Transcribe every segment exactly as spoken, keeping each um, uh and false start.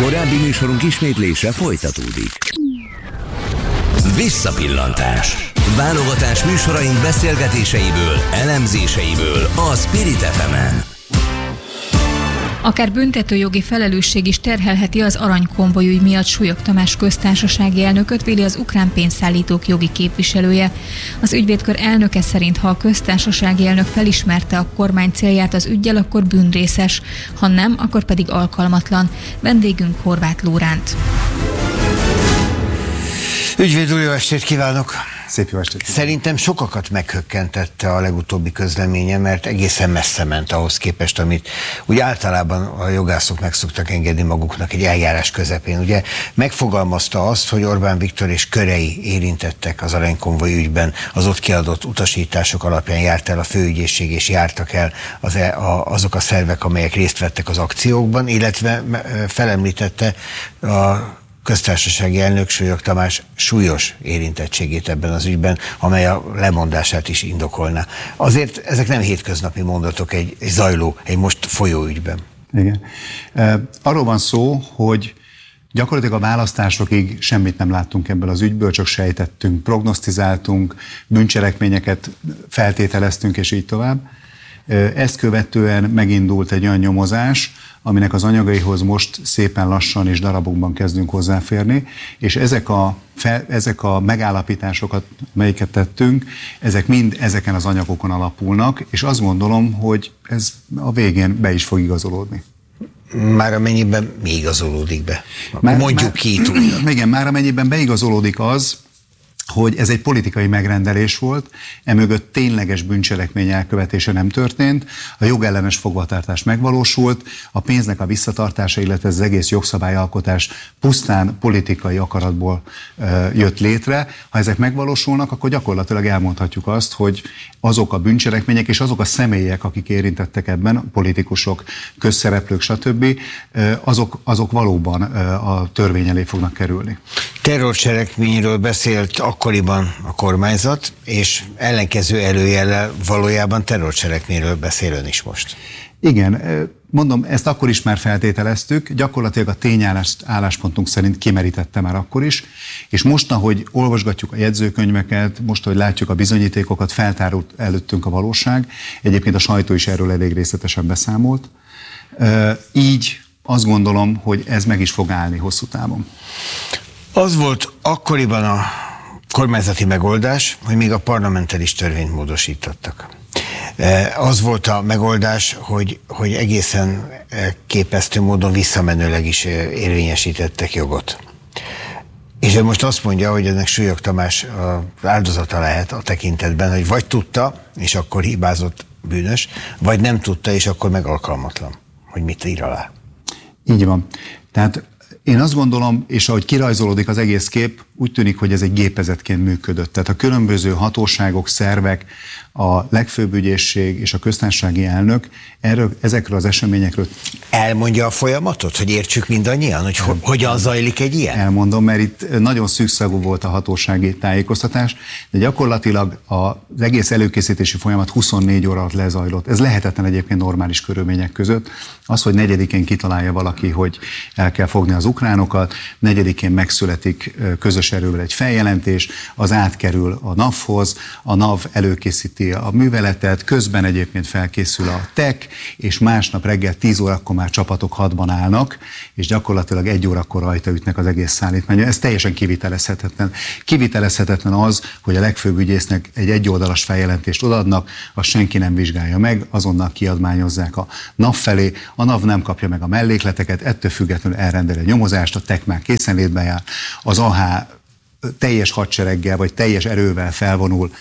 Korábbi műsorunk ismétlése folytatódik. Visszapillantás. Válogatás műsoraink beszélgetéseiből, elemzéseiből a Spirit ef emen. Akár büntetőjogi felelősség is terhelheti az aranykonvoj ügy miatt Súlyog Tamás köztársasági elnököt, véli az ukrán pénzszállítók jogi képviselője. Az ügyvédkör elnöke szerint, ha a köztársasági elnök felismerte a kormány célját az üggyel, akkor bűnrészes, ha nem, akkor pedig alkalmatlan. Vendégünk Horváth Lóránt. Ügyvéd úr, jó estét kívánok! Szép jó estét! Szerintem sokakat meghökkentette a legutóbbi közleménye, mert egészen messze ment ahhoz képest, amit úgy általában a jogászok meg szoktak engedni maguknak egy eljárás közepén. Ugye megfogalmazta azt, hogy Orbán Viktor és körei érintettek az aranykonvoj ügyben, az ott kiadott utasítások alapján járt el a főügyészség, és jártak el az, a, azok a szervek, amelyek részt vettek az akciókban, illetve felemlítette a köztársasági elnök Súlyog Tamás súlyos érintettségét ebben az ügyben, amely a lemondását is indokolná. Azért ezek nem hétköznapi mondatok egy, egy zajló, egy most folyó ügyben. Igen. E, arról van szó, hogy gyakorlatilag a választásokig semmit nem láttunk ebből az ügyből, csak sejtettünk, prognosztizáltunk, bűncselekményeket feltételeztünk, és így tovább. Ezt követően megindult egy olyan nyomozás, aminek az anyagaihoz most szépen lassan és darabokban kezdünk hozzáférni, és ezek a, fel, ezek a megállapításokat, melyiket tettünk, ezek mind ezeken az anyagokon alapulnak, és azt gondolom, hogy ez a végén be is fog igazolódni. Már amennyiben mi igazolódik be? Már, Mondjuk már, ki túl. Igen, már amennyiben beigazolódik az, hogy ez egy politikai megrendelés volt, emögött tényleges bűncselekmény elkövetése nem történt, a jogellenes fogvatartás megvalósult, a pénznek a visszatartása, illetve az egész jogszabályalkotás pusztán politikai akaratból uh, jött létre. Ha ezek megvalósulnak, akkor gyakorlatilag elmondhatjuk azt, hogy azok a bűncselekmények és azok a személyek, akik érintettek ebben, politikusok, közszereplők, stb., uh, azok, azok valóban uh, a törvény elé fognak kerülni. Terrorcselekményről beszélt akkoriban a kormányzat, és ellenkező előjellel valójában terrorcselekményről beszél ön is most. Igen, mondom, ezt akkor is már feltételeztük, gyakorlatilag a tényállás álláspontunk szerint kimerítette már akkor is, és most, ahogy olvasgatjuk a jegyzőkönyveket, most, ahogy látjuk a bizonyítékokat, feltárult előttünk a valóság, egyébként a sajtó is erről elég részletesen beszámolt, így azt gondolom, hogy ez meg is fog állni hosszú távon. Az volt akkoriban a kormányzati megoldás, hogy még a parlamentáris törvényt módosítottak. Az volt a megoldás, hogy, hogy egészen képesztő módon visszamenőleg is érvényesítettek jogot. És ő most azt mondja, hogy ennek Súlyog Tamás az áldozata lehet a tekintetben, hogy vagy tudta, és akkor hibázott, bűnös, vagy nem tudta, és akkor meg alkalmatlan, hogy mit ír alá. Így van. Tehát én azt gondolom, és ahogy kirajzolódik az egész kép, úgy tűnik, hogy ez egy gépezetként működött. Tehát a különböző hatóságok, szervek, a legfőbb ügyészség és a köztársasági elnök erről, ezekről az eseményekről... Elmondja a folyamatot, hogy értsük mindannyian, hogy ho- hogyan zajlik egy ilyen? Elmondom, mert itt nagyon szűkszavú volt a hatósági tájékoztatás, de gyakorlatilag az egész előkészítési folyamat huszonnégy óra alatt lezajlott. Ez lehetetlen egyébként normális körülmények között. Az, hogy negyedikén kitalálja valaki, hogy el kell fogni az ukránokat, negyedikén megszületik közös erővel egy feljelentés, az átkerül a NAV-hoz, a NAV előkészíti a műveletet, közben egyébként felkészül a tek, és másnap reggel tíz órakor már csapatok hadban állnak, és gyakorlatilag egy órakor rajta ütnek az egész szállítmányon. Ez teljesen kivitelezhetetlen. Kivitelezhetetlen az, hogy a legfőbb ügyésznek egy egyoldalas feljelentést odaadnak, azt senki nem vizsgálja meg, azonnal kiadmányozzák a NAV felé, a NAV nem kapja meg a mellékleteket, ettől függetlenül elrendel egy nyomozást, a tek már készenlétben jár, az á há teljes hadsereggel vagy teljes erővel felvonul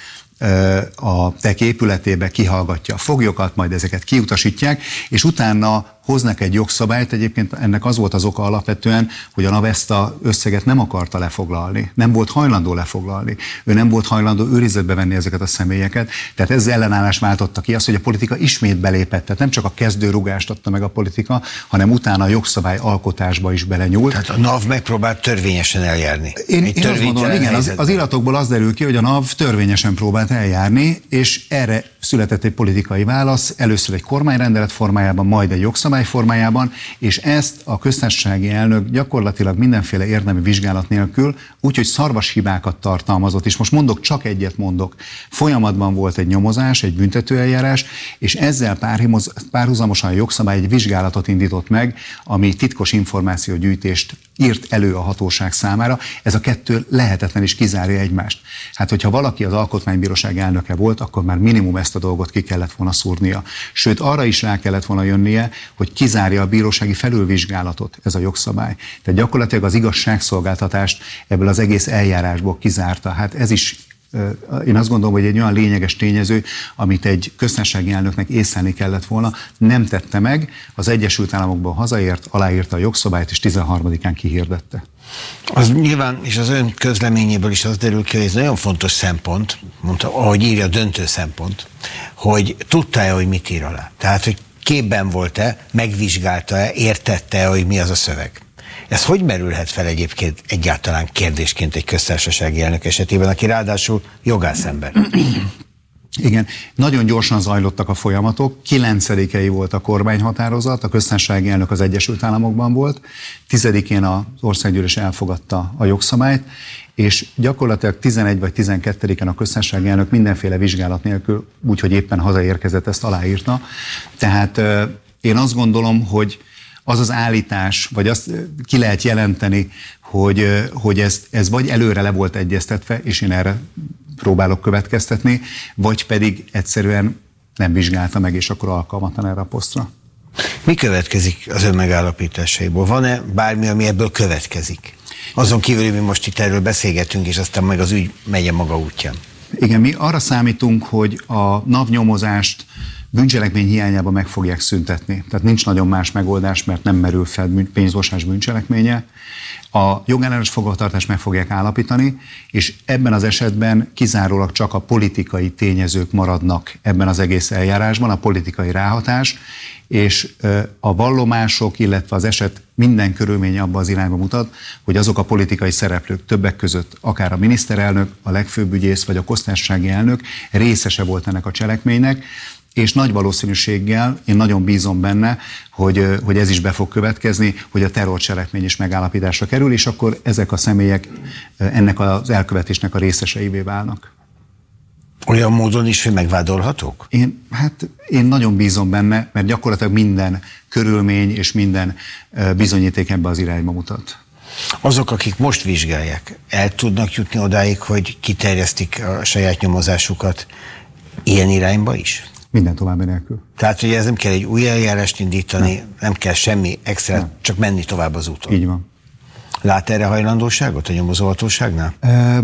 a tek épületébe, kihallgatja a foglyokat, majd ezeket kiutasítják, és utána hoznak egy jogszabályt, egyébként ennek az volt az oka alapvetően, hogy a NAV ezt az összeget nem akarta lefoglalni, nem volt hajlandó lefoglalni, ő nem volt hajlandó őrizetbe venni ezeket a személyeket, tehát ezzel ellenállás váltotta ki azt, hogy a politika ismét belépett, tehát nem csak a kezdőrugást adta meg a politika, hanem utána a jogszabály alkotásba is belenyúlt. Tehát a NAV megpróbált törvényesen eljárni. Én, én azt gondolom, igen, az, az iratokból az derül ki, hogy a NAV törvényesen próbált eljárni, és erre született egy politikai válasz, először egy kormányrendelet formájában, majd egy jogszabály formájában, és ezt a köztársasági elnök gyakorlatilag mindenféle érdemi vizsgálat nélkül, úgyhogy szarvas hibákat tartalmazott, és most mondok, csak egyet mondok. Folyamatban volt egy nyomozás, egy büntetőeljárás, és ezzel párhuzamosan a jogszabály egy vizsgálatot indított meg, ami titkos információgyűjtést írt elő a hatóság számára. Ez a kettő lehetetlen is kizárja egymást. Hát, hogyha valaki az Alkotmánybíróság elnöke volt, akkor már minimum ezt a dolgot ki kellett volna szúrnia. Sőt, arra is rá kellett volna jönnie, hogy kizárja a bírósági felülvizsgálatot ez a jogszabály. Tehát gyakorlatilag az igazságszolgáltatást ebből az egész eljárásból kizárta. Hát ez is, én azt gondolom, hogy egy olyan lényeges tényező, amit egy köztársasági elnöknek észlelni kellett volna, nem tette meg, az Egyesült Államokból hazaért, aláírta a jogszabályt, és tizenharmadikán kihirdette. Az nyilván, és az ön közleményéből is az derül ki, hogy ez nagyon fontos szempont, mondta, ahogy írja, döntő szempont, hogy tudta-e, hogy mit ír alá. Tehát, hogy képben volt-e, megvizsgálta-e, értette-e, hogy mi az a szöveg. Ez hogy merülhet fel egyébként egyáltalán kérdésként egy köztársasági elnök esetében, aki ráadásul jogász ember? Igen, nagyon gyorsan zajlottak a folyamatok, kilencedikei volt a kormányhatározat, a köztársasági elnök az Egyesült Államokban volt, tizedikén az országgyűlés elfogadta a jogszabályt, és gyakorlatilag tizenegy vagy tizenkettediken a köztársasági elnök mindenféle vizsgálat nélkül, úgyhogy éppen hazaérkezett, ezt aláírta. Tehát én azt gondolom, hogy az az állítás, vagy azt ki lehet jelenteni, hogy, hogy ez, ez vagy előre le volt egyeztetve, és én erre próbálok következtetni, vagy pedig egyszerűen nem vizsgálta meg, és akkor alkalmatlan erre a posztra. Mi következik az ön megállapításaiból? Van-e bármi, ami ebből következik? Azon kívül, hogy mi most itt erről beszélgetünk, és aztán meg az ügy megy a maga útján. Igen, mi arra számítunk, hogy a NAV-nyomozást bűncselekmény hiányában meg fogják szüntetni. Tehát nincs nagyon más megoldás, mert nem merül fel pénzmosás bűncselekménye. A jogellenes fogvatartást meg fogják állapítani, és ebben az esetben kizárólag csak a politikai tényezők maradnak ebben az egész eljárásban, a politikai ráhatás, és a vallomások, illetve az eset minden körülménye abba az irányba mutat, hogy azok a politikai szereplők, többek között akár a miniszterelnök, a legfőbb ügyész vagy a köztársasági elnök részese volt ennek a cselekménynek, és nagy valószínűséggel, én nagyon bízom benne, hogy, hogy ez is be fog következni, hogy a terrorcselekmény is megállapításra kerül, és akkor ezek a személyek ennek az elkövetésnek a részeseivé válnak. Olyan módon is, hogy megvádolhatók? Én, hát én nagyon bízom benne, mert gyakorlatilag minden körülmény és minden bizonyíték ebbe az irányba mutat. Azok, akik most vizsgálják, el tudnak jutni odáig, hogy kiterjesztik a saját nyomozásukat ilyen irányba is? Minden további nélkül. Tehát, hogy ez nem kell egy új eljárást indítani, nem, nem kell semmi extra, nem. Csak menni tovább az úton. Így van. Lát erre hajlandóságot a nyomozóhatóságnál? E,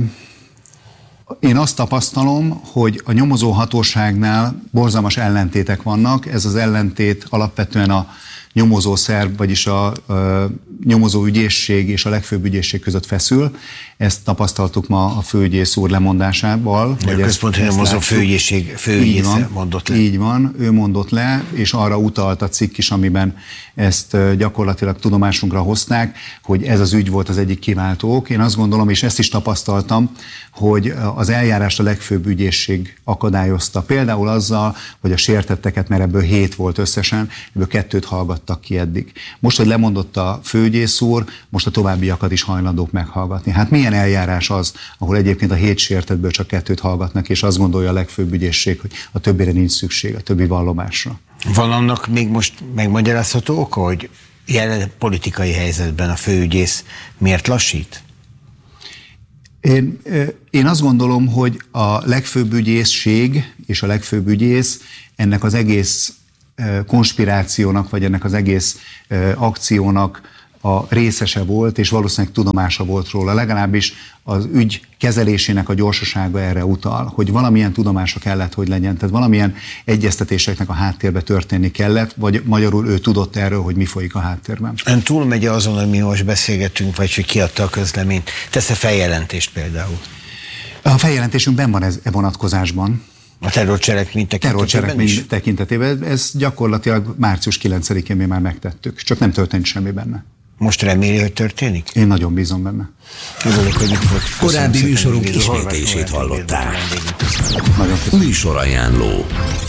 én azt tapasztalom, hogy a nyomozóhatóságnál borzalmas ellentétek vannak. Ez az ellentét alapvetően a nyomozószerv, vagyis a, a nyomozó ügyészség és a legfőbb ügyészség között feszül. Ezt tapasztaltuk ma a főügyész úr lemondásával. A központi nyomozó főügyészség főügyésze mondott le. Így van, ő mondott le, és arra utalt a cikk is, amiben ezt gyakorlatilag tudomásunkra hozták, hogy ez az ügy volt az egyik kiváltó ok. Én azt gondolom, és ezt is tapasztaltam, hogy az eljárást a legfőbb ügyészség akadályozta. Például azzal, hogy a sértetteket, mert ebből hét volt összesen, ebből kettőt hallgattak ki eddig. Most, hogy lemondott a főügyész úr, most a továbbiakat is hajlandók meghallgatni. Hát milyen eljárás az, ahol egyébként a hét sértettből csak kettőt hallgatnak, és azt gondolja a legfőbb ügyészség, hogy a többire nincs szükség, a többi vallomásra. Van annak még most megmagyarázható oka, hogy jelen politikai helyzetben a főügyész miért lassít? Én, én azt gondolom, hogy a legfőbb ügyészség és a legfőbb ügyész ennek az egész konspirációnak, vagy ennek az egész akciónak a részese volt, és valószínűleg tudomása volt róla. Legalábbis az ügy kezelésének a gyorsasága erre utal, hogy valamilyen tudomása kellett, hogy legyen, tehát valamilyen egyeztetéseknek a háttérbe történni kellett, vagy magyarul ő tudott erről, hogy mi folyik a háttérben. Ön túlmegy azon, hogy mi most beszélgetünk, vagy hogy kiadta a közleményt. Tesz-e feljelentést például? A feljelentésünkben van ez e vonatkozásban. A terrorcselekmény tekintetében terrorcselekmény is? tekintetében. Ez gyakorlatilag március kilencedikén mi már megtettük, csak nem történt semmi benne. Most reméli, hogy történik? Én nagyon bízom benne. Örülök, hogy itt volt. Korábbi műsorunk ismétlését hallották. Műsorajánló.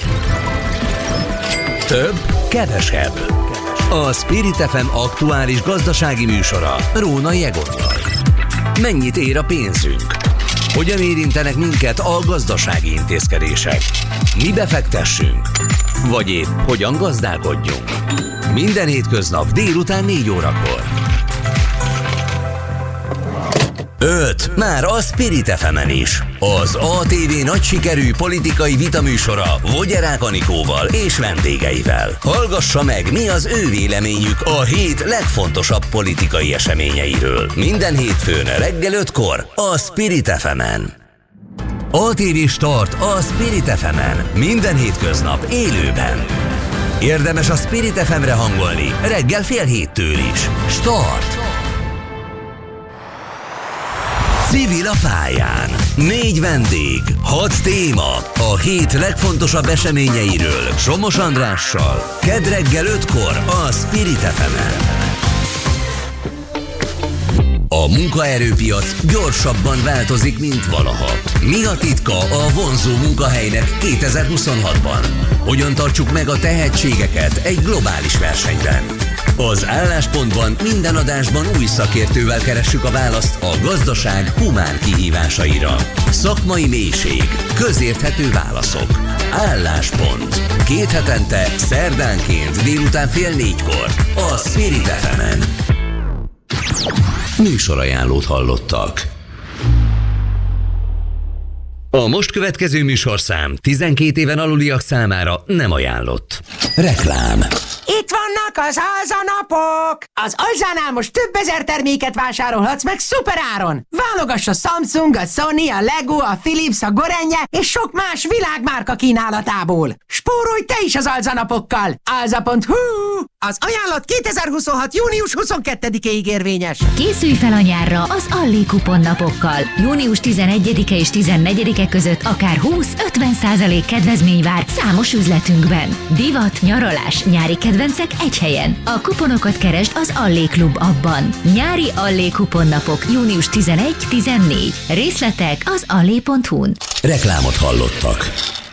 Több, kevesebb. A Spirit ef em aktuális gazdasági műsora Rónai Egonnal. Mennyit ér a pénzünk? Hogyan érintenek minket a gazdasági intézkedések? Mi befektessünk? Vagy épp hogyan gazdálkodjunk? Minden hétköznap délután négy órakor. öt. Már a Spirit ef emen is. Az á té vé nagy sikerű politikai vitaműsora Vogyerák Anikóval és vendégeivel. Hallgassa meg, mi az ő véleményük a hét legfontosabb politikai eseményeiről. Minden hétfőn reggel ötkor a Spirit ef emen. á té vé Start a Spirit ef emen. Minden hétköznap élőben. Érdemes a Spirit ef emre hangolni reggel fél héttől is. Start! Civil a pályán. Négy vendég, hat téma. A hét legfontosabb eseményeiről Somos Andrással. Kedd reggel ötkor a Spirit ef emen. A munkaerőpiac gyorsabban változik, mint valaha. Mi a titka a vonzó munkahelynek kétezer-huszonhatban? Hogyan tartsuk meg a tehetségeket egy globális versenyben? Az Álláspontban minden adásban új szakértővel keressük a választ a gazdaság humán kihívásaira. Szakmai mélység, közérthető válaszok. Álláspont. Két hetente, szerdánként délután fél négykor a Spirit ef emen. Műsorajánlót hallottak. A most következő műsorszám tizenkét éven aluliak számára nem ajánlott. Reklám. Itt vannak az alzanapok! Az Alzánál most több ezer terméket vásárolhatsz meg szuperáron! Válogass a Samsung, a Sony, a Lego, a Philips, a Gorenje és sok más világmárka kínálatából! Spórolj te is az alzanapokkal! alza pont hu. Az ajánlat kétezer-huszonhat. június huszonkettedikéig érvényes. Készülj fel a nyárra az Allé kuponnapokkal. június tizenegyedike és tizennegyedike között akár húsz-ötven százalék kedvezmény vár számos üzletünkben. Divat, nyaralás, nyári kedvencek egy helyen. A kuponokat keresd az Allé Klub appban. Nyári Allé kuponnapok június tizenegy-tizennégy. Részletek az allé pont hu-n. Reklámot hallottak.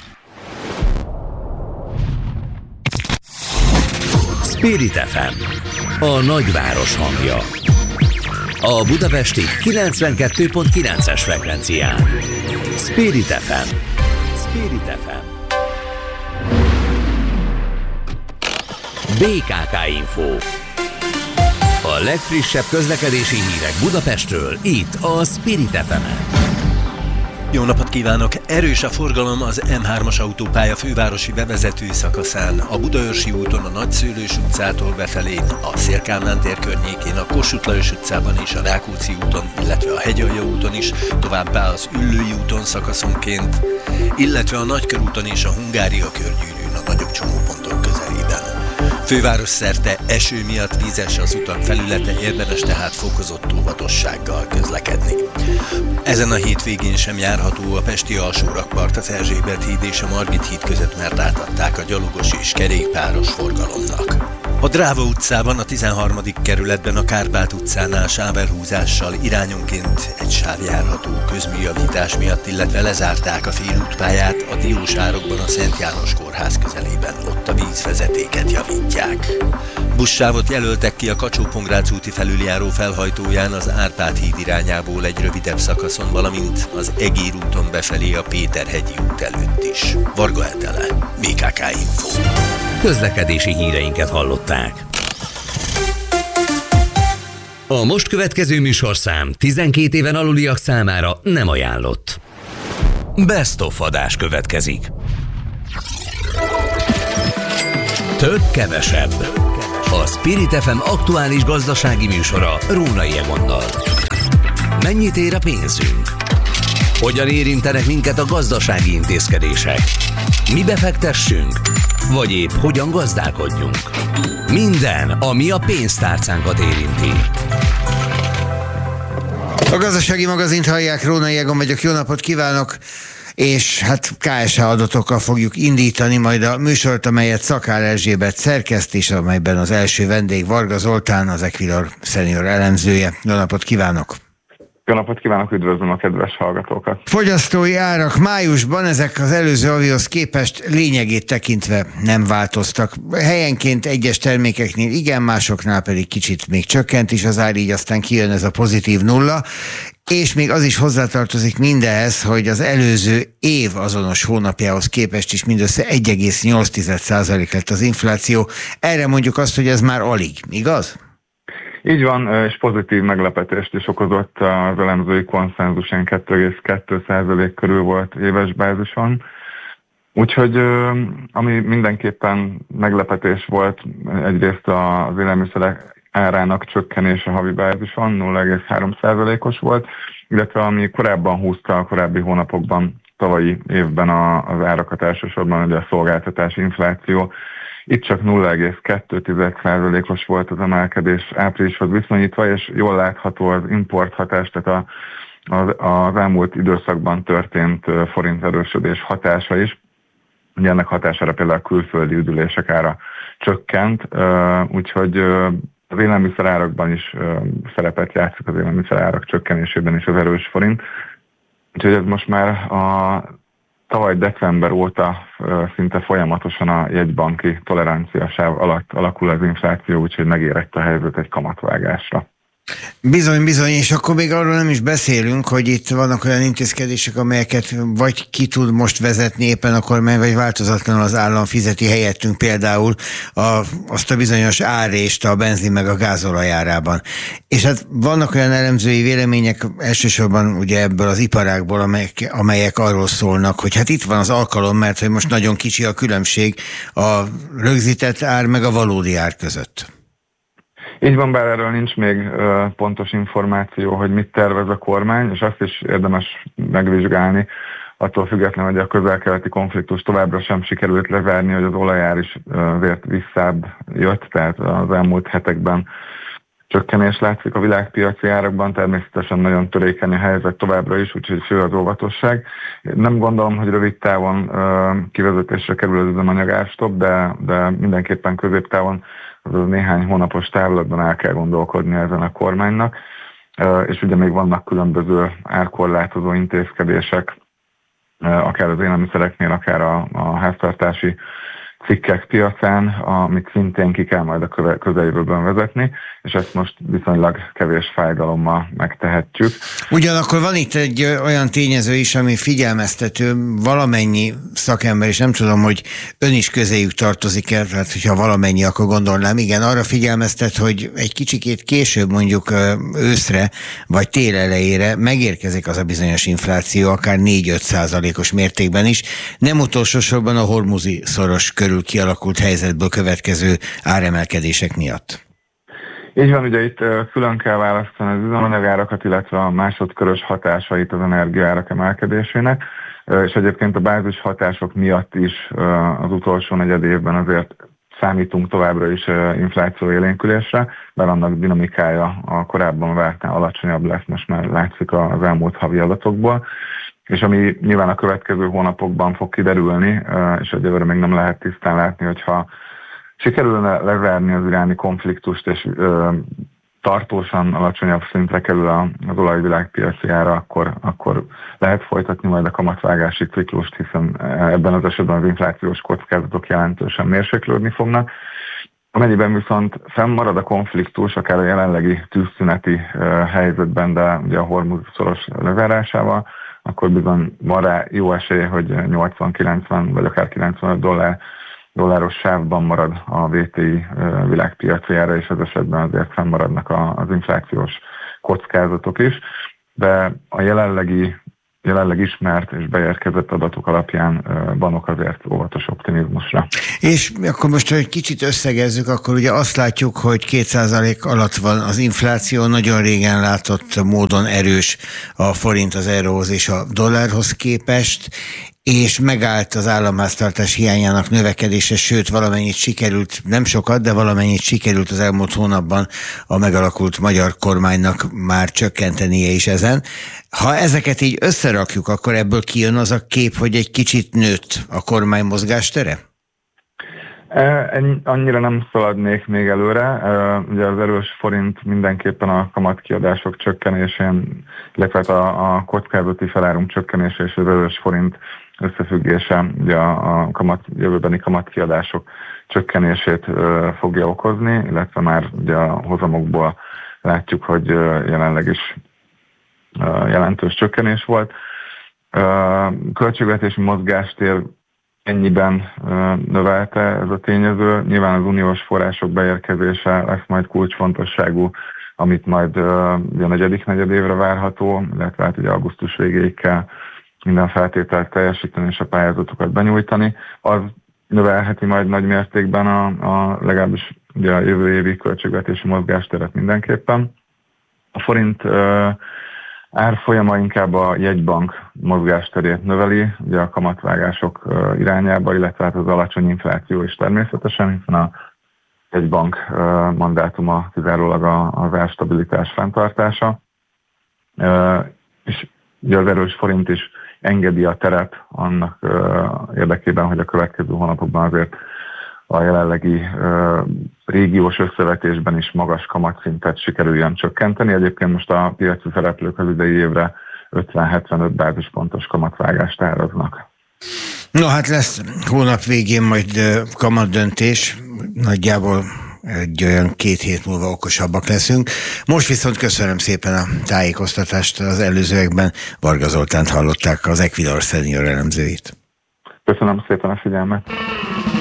Spirit ef em, a nagyváros hangja. A budapesti kilencvenkettő pont kilences frekvencián. Spirit ef em. Spirit ef em. bé ká ká Info. A legfrissebb közlekedési hírek Budapestről, itt a Spirit ef emen. Jó napot kívánok! Erős a forgalom az em hármas autópálya fővárosi bevezető szakaszán, a Budaörsi úton a Nagyszőlős utcától befelé, a Széll-Kálmán tér környékén, a Kossuth Lajos utcában és a Rákóczi úton, illetve a Hegyalja úton is, továbbá az Üllői úton szakaszonként, illetve a Nagykörúton és a Hungária körgyűrűn a nagyobb csomópontok közelében. Főváros szerte eső miatt vízes az utak felülete, érdemes tehát fokozott óvatossággal közlekedni. Ezen a hétvégén sem járható a pesti alsórakpart, az Erzsébet híd és a Margit híd között, mert átadták a gyalogos és kerékpáros forgalomnak. A Dráva utcában, a tizenharmadik kerületben a Kárpát utcánál sávelhúzással irányonként egy sáv járható közműjavítás miatt, illetve lezárták a félútpályát a Diósárokban a Szent János kórház közelében, ott a vízvezetéket javítják. Buszsávot jelöltek ki a Kacsó-Pongrác úti felüljáró felhajtóján az Árpád híd irányából egy rövidebb szakaszon, valamint az Egér úton befelé a Péterhegyi út előtt is. Varga Etele, bé ká ká Info. Közlekedési híreinket hallották. A most következő műsorszám tizenkét éven aluliak számára nem ajánlott. Best of adás következik. Több, kevesebb. A Spirit ef em aktuális gazdasági műsora Rónai Egonnal. Mennyit ér a pénzünk? Hogyan érintenek minket a gazdasági intézkedések? Mi befektessünk? Vagy épp hogyan gazdálkodjunk? Minden, ami a pénztárcánkat érinti. A gazdasági magazint hallják, Rónai Egon vagyok, jó napot kívánok! és hát ká es há adatokkal fogjuk indítani majd a műsort, amelyet Szakál Erzsébet szerkeszt, és amelyben az első vendég Varga Zoltán, az Equilor senior elemzője. Jó napot kívánok! Jó napot kívánok, üdvözlöm a kedves hallgatókat! Fogyasztói árak májusban ezek az előző havihoz képest lényegét tekintve nem változtak. Helyenként egyes termékeknél igen, másoknál pedig kicsit még csökkent is az ár, így aztán kijön ez a pozitív nulla. És még az is hozzátartozik mindehez, hogy az előző év azonos hónapjához képest is mindössze egy egész nyolc százalék lett az infláció. Erre mondjuk azt, hogy ez már alig, igaz? Így van, és pozitív meglepetést is okozott az elemzői konszenzusán, kettő egész kettő százalék körül volt éves bázison. Úgyhogy ami mindenképpen meglepetés volt, egyrészt az élelmiszerek árának csökkenése havi bázison, nulla egész három százalékos volt, illetve ami korábban húzta a korábbi hónapokban, tavalyi évben az árakat elsősorban, ugye a szolgáltatási infláció. Itt csak nulla egész kettő százalékos volt az emelkedés áprilishoz viszonyítva, és jól látható az import hatás, tehát a, az, az elmúlt időszakban történt forint erősödés hatása is. Ugye ennek hatására például a külföldi üdülések ára csökkent, úgyhogy az élelmiszerárakban is szerepet játszik, az élelmiszerárak csökkenésében is az erős forint. Úgyhogy ez most már a tavaly december óta szinte folyamatosan a jegybanki toleranciasáv alatt alakul az infláció, úgyhogy megérett a helyzet egy kamatvágásra. Bizony, bizony, és akkor még arról nem is beszélünk, hogy itt vannak olyan intézkedések, amelyeket vagy ki tud most vezetni éppen a kormány, vagy változatlanul az állam fizeti helyettünk, például a, azt a bizonyos árrést a benzin meg a gázolaj árában. És hát vannak olyan elemzői vélemények, elsősorban ugye ebből az iparágból, amelyek, amelyek arról szólnak, hogy hát itt van az alkalom, mert hogy most nagyon kicsi a különbség a rögzített ár meg a valódi ár között. Így van, bár erről nincs még uh, pontos információ, hogy mit tervez a kormány, és azt is érdemes megvizsgálni, attól függetlenül, hogy a közel-keleti konfliktus továbbra sem sikerült lezárni, hogy az olajár is azért uh, visszább jött, tehát az elmúlt hetekben csökkenés látszik a világpiaci árakban, természetesen nagyon törékeny a helyzet továbbra is, úgyhogy fő az óvatosság. Nem gondolom, hogy rövid távon uh, kivezetésre kerül az üzemanyag árstop, de, de mindenképpen középtávon, az néhány hónapos távlatban el kell gondolkodni ezen a kormánynak, és ugye még vannak különböző árkorlátozó intézkedések, akár az élelmiszereknél, akár a, a háztartási cikkek piacán, amit szintén ki kell majd a közeljövőben vezetni, és ezt most viszonylag kevés fájdalommal megtehetjük. Ugyanakkor van itt egy olyan tényező is, ami figyelmeztető, valamennyi szakember, és nem tudom, hogy ön is közéjük tartozik-e, tehát hogyha valamennyi, akkor gondolnám, igen, arra figyelmeztet, hogy egy kicsikét később, mondjuk őszre, vagy tél elejére megérkezik az a bizonyos infláció, akár négy-öt százalékos mértékben is, nem utolsó sorban a hormuzi szoros körül kialakult helyzetből következő áremelkedések miatt. Így van, ugye itt külön kell választani az üzemanyagárakat, illetve a másodkörös hatásait az energiaárak emelkedésének, és egyébként a bázis hatások miatt is az utolsó negyed évben azért számítunk továbbra is infláció élénkülésre, bár annak dinamikája a korábban vártnál alacsonyabb lesz, most már látszik az elmúlt havi adatokból. És ami nyilván a következő hónapokban fog kiderülni, és egyelőre még nem lehet tisztán látni, hogyha sikerülne lezárni az iráni konfliktust, és ö, tartósan alacsonyabb szintre kerül az olajvilágpiaci ára, akkor, akkor lehet folytatni majd a kamatvágási ciklust, hiszen ebben az esetben az inflációs kockázatok jelentősen mérséklődni fognak. Amennyiben viszont fennmarad a konfliktus, akár a jelenlegi tűzszüneti ö, helyzetben, de ugye a Hormuz szoros lezárásával, akkor bizony van rá jó esély, hogy nyolcvan-kilencven vagy akár kilencvenöt dollár, dolláros sávban marad a vé té i világpiaci ára, és az esetben azért fennmaradnak az inflációs kockázatok is, de a jelenlegi, jelenleg ismert és beérkezett adatok alapján vannak azért óvatos optimizmusra. És akkor most, hogy kicsit összegezzük, akkor ugye azt látjuk, hogy két százalék alatt van az infláció, nagyon régen látott módon erős a forint az euróhoz és a dollárhoz képest, és megállt az államháztartás hiányának növekedése, sőt valamennyit sikerült, nem sokat, de valamennyit sikerült az elmúlt hónapban a megalakult magyar kormánynak már csökkentenie is ezen. Ha ezeket így összerakjuk, akkor ebből kijön az a kép, hogy egy kicsit nőtt a kormány mozgástere? Annyira nem szaladnék még előre. Ugye az erős forint mindenképpen a kamatkiadások csökkenésén, illetve a, a kockázati felárunk csökkenése és az erős forint összefüggése ugye a kamat, jövőbeni kamatkiadások csökkenését fogja okozni, illetve már ugye a hozamokból látjuk, hogy jelenleg is jelentős csökkenés volt. Költségvetési mozgástér ennyiben növelte ez a tényező. Nyilván az uniós források beérkezése lesz majd kulcsfontosságú, amit majd a negyedik negyedévre várható, illetve hát ugye augusztus végéig kell minden feltételt teljesíteni és a pályázatokat benyújtani. Az növelheti majd nagy mértékben a, a legalábbis ugye a jövő évi költségvetési mozgásteret mindenképpen. A forint árfolyama inkább a jegybank mozgásterét növeli, ugye a kamatvágások irányába, illetve hát az alacsony infláció is természetesen, hiszen a jegybank mandátuma kizárólag az árstabilitás fenntartása. És ugye az erős forint is engedi a teret annak érdekében, hogy a következő hónapokban azért a jelenlegi uh, régiós összevetésben is magas kamatszintet sikerüljön csökkenteni. Egyébként most a piaci szereplők az idei évre ötven-hetvenöt bázispontos kamatvágást áraznak. No hát lesz hónap végén majd kamatdöntés, nagyjából egy olyan két hét múlva okosabbak leszünk. Most viszont köszönöm szépen a tájékoztatást, az előzőekben Varga Zoltánt hallották, az Equilor senior elemzőit. Köszönöm szépen a figyelmet.